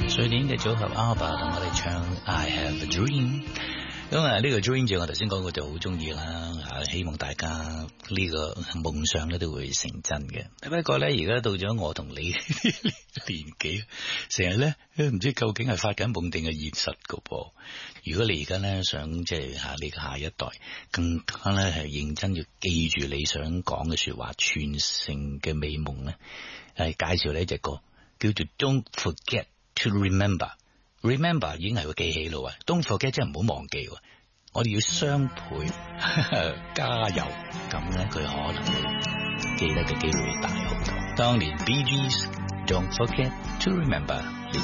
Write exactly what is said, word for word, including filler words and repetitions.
瑞典嘅組合 ABBA 同我哋唱 I Have a Dream。咁啊，呢個 dream 就我頭先講過就好中意啦，啊，希望大家呢個夢想咧都會成真嘅。不過咧，而家到咗我同你年紀，成日咧唔知究竟係發緊夢定係現實噶噃。如果你而家咧想即係吓你嘅下一代更加咧係認真要記住你想講嘅說話，傳承嘅美夢咧，係介紹呢一隻歌叫做 Don't Forget to Remember。Remember 已經係個記起咯，Don't forget 即係唔好忘記，我哋要雙倍加油，咁咧佢可能會記得嘅機會大好多。當年 Bee Gees Don't Forget to Remember 呢隻